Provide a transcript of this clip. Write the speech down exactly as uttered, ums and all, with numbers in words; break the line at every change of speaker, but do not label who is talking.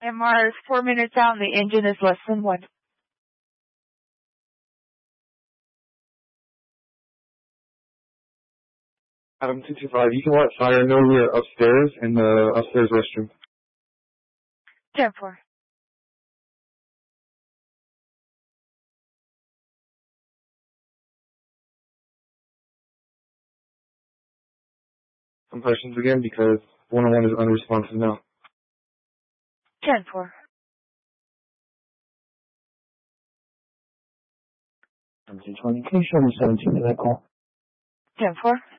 M R is four minutes out and the engine is less than one.
Adam two two five, you can let fire know we are upstairs in the upstairs restroom.
ten four.
Some questions again because one oh one is unresponsive now.
ten four.
seventeen twenty, can you show me seventeen for that call?
ten four.